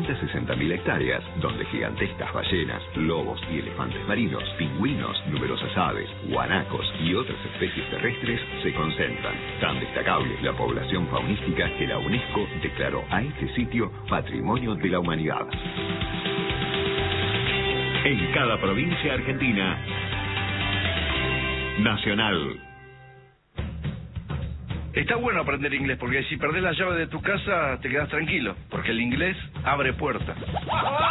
360.000 hectáreas, donde gigantescas ballenas, lobos y elefantes marinos, pingüinos, numerosas aves, guanacos y otras especies terrestres se concentran. Tan destacable la población faunística que la UNESCO declaró a este sitio Patrimonio de la Humanidad. En cada provincia argentina, Nacional. Está bueno aprender inglés, porque si perdés la llave de tu casa te quedás tranquilo, porque el inglés abre puertas.